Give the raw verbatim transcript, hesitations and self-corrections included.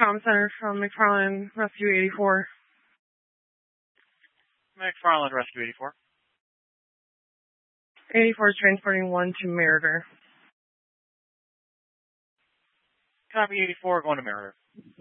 comm center from McFarland Rescue eighty-four. McFarland Rescue eighty-four. eighty-four is transporting one to Meritor. Copy eighty-four, going to Meritor.